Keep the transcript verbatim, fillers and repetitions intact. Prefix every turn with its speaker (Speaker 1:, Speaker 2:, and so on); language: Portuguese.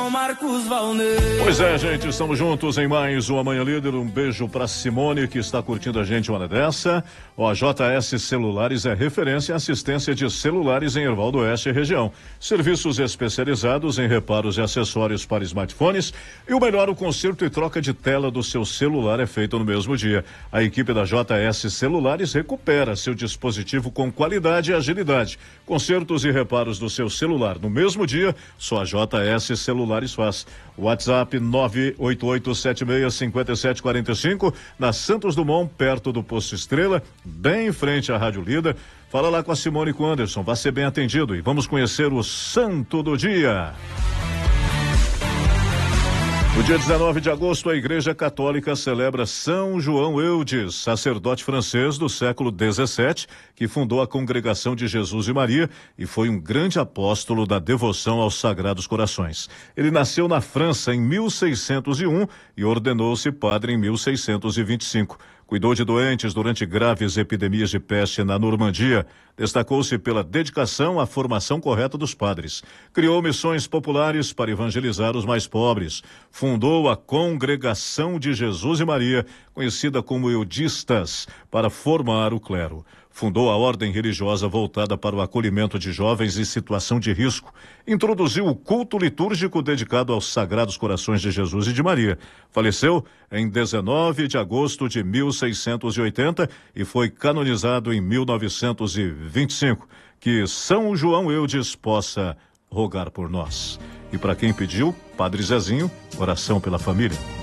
Speaker 1: Marcos Valnei.
Speaker 2: Pois é, gente, estamos juntos em mais uma Manhã Líder. Um beijo pra Simone, que está curtindo a gente uma hora dessa. Ó, a J S Celulares é referência em assistência de celulares em Erval do Oeste e região. Serviços especializados em reparos e acessórios para smartphones. E o melhor, o conserto e troca de tela do seu celular é feito no mesmo dia. A equipe da J S Celulares recupera seu dispositivo com qualidade e agilidade. Consertos e reparos do seu celular no mesmo dia, só a J S Celulares faz. WhatsApp nove oito oito sete seis cinco sete quatro cinco, na Santos Dumont, perto do Posto Estrela, bem em frente à Rádio Líder. Fala lá com a Simone e com o Anderson, vai ser bem atendido. E vamos conhecer o santo do dia. No dia dezenove de agosto, a Igreja Católica celebra São João Eudes, sacerdote francês do século dezessete, que fundou a Congregação de Jesus e Maria e foi um grande apóstolo da devoção aos Sagrados Corações. Ele nasceu na França em mil seiscentos e um e ordenou-se padre em mil seiscentos e vinte e cinco. Cuidou de doentes durante graves epidemias de peste na Normandia. Destacou-se pela dedicação à formação correta dos padres. Criou missões populares para evangelizar os mais pobres. Fundou a Congregação de Jesus e Maria, conhecida como Eudistas, para formar o clero. Fundou a ordem religiosa voltada para o acolhimento de jovens em situação de risco. Introduziu o culto litúrgico dedicado aos Sagrados Corações de Jesus e de Maria. Faleceu em dezenove de agosto de mil seiscentos e oitenta e foi canonizado em mil novecentos e vinte e cinco. Que São João Eudes possa rogar por nós. E para quem pediu, Padre Zezinho, oração pela família.